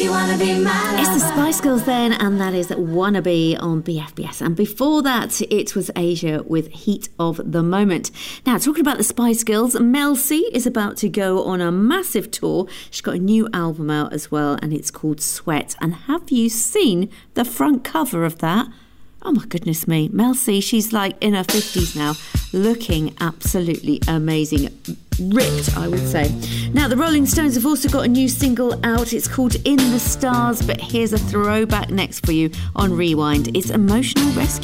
you wanna be my lover. It's the Spice Girls then, and that is Wannabe on BFBS. And before that, it was Asia with Heat of the Moment. Now, talking about the Spice Girls, Mel C is about to go on a massive tour. She's got a new album out as well, and it's called Sweat. And have you seen the front cover of that? Oh my goodness me. Mel C, she's like in her 50s now, looking absolutely amazing. Ripped, I would say. Now, the Rolling Stones have also got a new single out. It's called In the Stars, but here's a throwback next for you on Rewind. It's Emotional Rescue.